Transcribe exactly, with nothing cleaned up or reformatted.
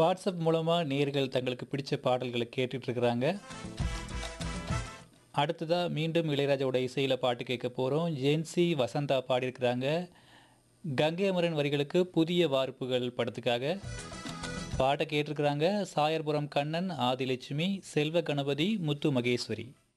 WhatsApp மூலமாக நேர்கள் தங்களுக்கு பிடிச்ச பாடல்களை கேட்டுட்டு இருக்கிறாங்க. அடுத்ததாக மீண்டும் இளையராஜாவோட இசையில் பாட்டு கேட்க போகிறோம். ஜென்சி வசந்தா பாடியிருக்கிறாங்க. கங்கை அமரன் வரிகளுக்கு புதிய வார்ப்புகள் படத்துக்காக பாட்டை கேட்டிருக்கிறாங்க. சாயர்புரம் கண்ணன், ஆதிலட்சுமி, செல்வ கணபதி, முத்து மகேஸ்வரி.